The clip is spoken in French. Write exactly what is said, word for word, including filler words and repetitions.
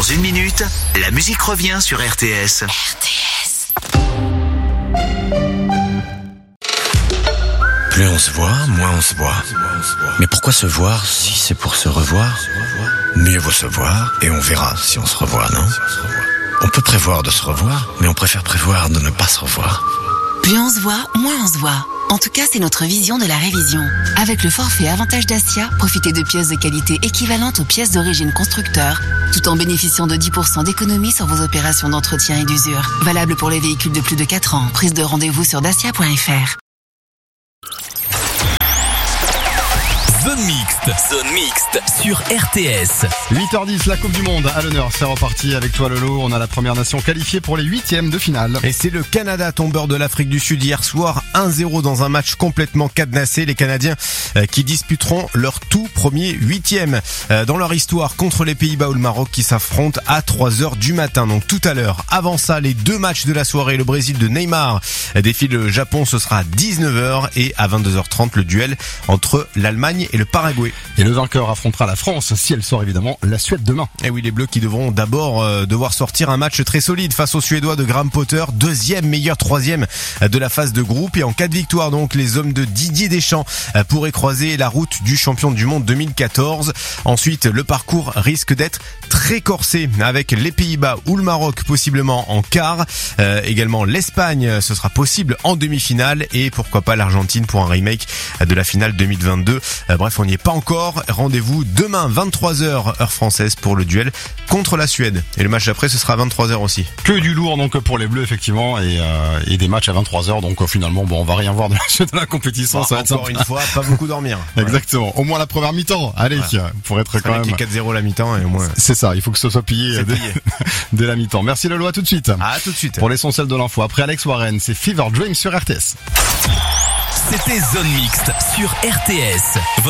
une minute, la musique revient sur R T S. R T S. Plus on se voit, moins on se voit. Mais pourquoi se voir si c'est pour se revoir? Mieux vaut se voir et on verra si on se revoit, non? On peut prévoir de se revoir, mais on préfère prévoir de ne pas se revoir. Plus on se voit, moins on se voit. En tout cas, c'est notre vision de la révision. Avec le forfait Avantage Dacia, profitez de pièces de qualité équivalentes aux pièces d'origine constructeur, tout en bénéficiant de dix pour cent d'économie sur vos opérations d'entretien et d'usure. Valable pour les véhicules de plus de quatre ans. Prise de rendez-vous sur dacia point f r. Zone mixte, zone mixte sur R T S. huit heures dix, la Coupe du Monde à l'honneur. C'est reparti avec toi Lolo. On a la première nation qualifiée pour les huitièmes de finale. Et c'est le Canada, tombeur de l'Afrique du Sud hier soir, un zéro dans un match complètement cadenassé. Les Canadiens euh, qui disputeront leur tout premier huitième euh, dans leur histoire contre les Pays-Bas ou le Maroc qui s'affrontent à trois heures du matin. Donc tout à l'heure. Avant ça, les deux matchs de la soirée. Le Brésil de Neymar euh, défie le Japon. Ce sera à dix-neuf heures et à vingt-deux heures trente le duel entre l'Allemagne et le Paraguay. Et le vainqueur affrontera la France si elle sort évidemment la Suède demain. Et oui, les Bleus qui devront d'abord euh, devoir sortir un match très solide face aux Suédois de Graham Potter, deuxième meilleur troisième de la phase de groupe. Et en cas de victoire, donc, les hommes de Didier Deschamps euh, pourraient croiser la route du champion du monde deux mille quatorze. Ensuite, le parcours risque d'être très corsé avec les Pays-Bas ou le Maroc possiblement en quart. Euh, également l'Espagne, ce sera possible en demi-finale et pourquoi pas l'Argentine pour un remake de la finale deux mille vingt-deux. Euh, bref, on n'y est pas encore. Rendez-vous demain vingt-trois heures heure française pour le duel contre la Suède. Et le match d'après, ce sera à vingt-trois heures aussi. Que du lourd donc pour les Bleus effectivement et, euh, et des matchs à vingt-trois heures. Donc euh, finalement, bon, on va rien voir de la suite de la compétition. Bon, ça va être encore sympa. une fois, pas beaucoup dormir. Exactement. Au moins la première mi-temps. Allez, ouais. Pour être quand même. quatre zéro la mi-temps et au moins. C'est ça. Il faut que ce soit pillé dès, dès la mi-temps. Merci Lolo, à tout de suite. À tout de suite. Pour l'essentiel de l'info. Après Alex Warren, c'est Fever Dream sur R T S. C'était Zone Mixte sur R T S.